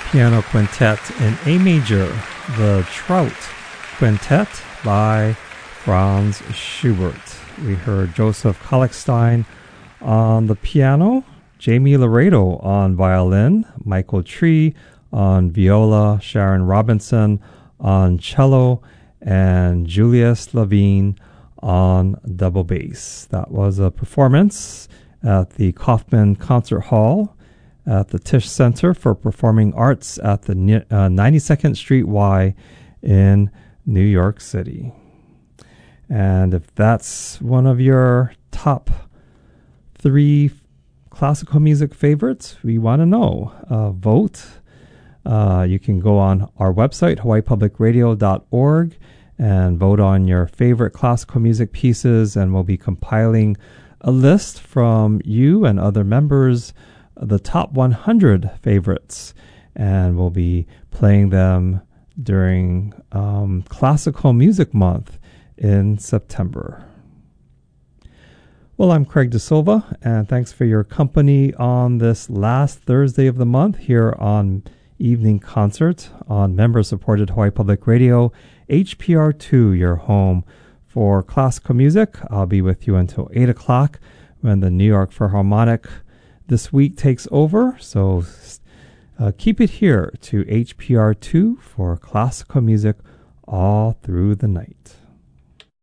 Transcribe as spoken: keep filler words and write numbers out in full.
piano quintet in A major, the Trout Quintet by Franz Schubert. We heard Joseph Kalkstein on the piano, Jamie Laredo on violin, Michael Tree on viola, Sharon Robinson on cello, and Julius Levine on double bass. That was a performance at the Kaufman Concert Hall at the Tisch Center for Performing Arts at the uh, ninety-second Street Y in New York City. And if that's one of your top three classical music favorites, we want to know. Uh, vote. Uh, you can go on our website, hawaii public radio dot org, and vote on your favorite classical music pieces, and we'll be compiling a list from you and other members, the top one hundred favorites, and we'll be playing them during um, Classical Music Month in September. Well, I'm Craig De Silva, and thanks for your company on this last Thursday of the month here on Evening Concert on member-supported Hawaii Public Radio, H P R two, your home for classical music. I'll be with you until eight o'clock when the New York Philharmonic this week takes over. So uh, keep it here to H P R two for classical music all through the night.